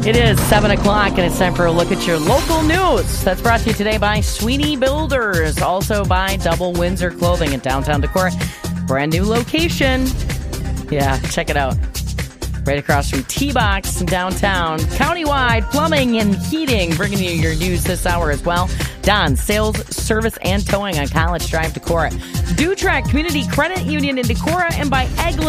It is 7 o'clock, and it's time for a look at your local news. That's brought to you today by Sweeney Builders, also by Double Windsor Clothing in downtown Decorah. Brand new location. Yeah, check it out. Right across from T-Box in downtown. Countywide plumbing and heating, bringing you your news this hour as well. Don, sales, service, and towing on College Drive, Decorah. Dutrack Community Credit Union in Decorah, and by Eglin